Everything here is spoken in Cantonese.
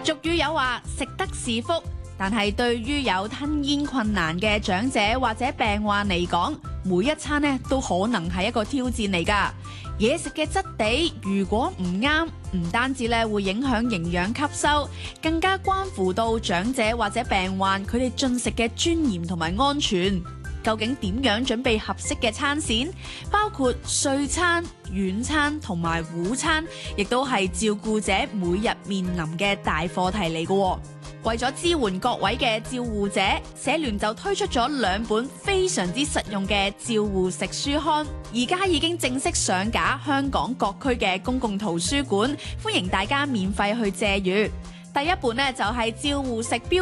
俗語有話食得是福，但係對於有吞嚥困難嘅長者或者病患嚟講，每一餐呢都可能係一個挑戰嚟㗎。嘢食嘅質地如果唔啱，唔單止咧會影響營養吸收，更加關乎到長者或者病患佢哋進食嘅尊嚴同埋安全。究竟點樣準備合適嘅餐膳？包括碎餐、軟餐同埋糊餐，亦都係照顧者每日面臨嘅大課題嚟嘅。為咗支援各位嘅照護者，社聯就推出咗2本非常之實用嘅照護食書刊，而家已經正式上架香港各區嘅公共圖書館，歡迎大家免費去借閱。第一本呢，就係照護食標